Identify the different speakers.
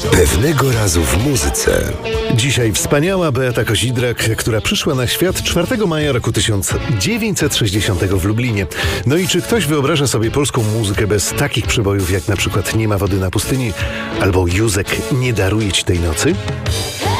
Speaker 1: Pewnego razu w muzyce.
Speaker 2: Dzisiaj wspaniała Beata Kozidrak, która przyszła na świat 4 maja roku 1960 w Lublinie. No i czy ktoś wyobraża sobie polską muzykę bez takich przebojów jak na przykład Nie ma wody na pustyni albo Józek, nie daruję ci tej nocy?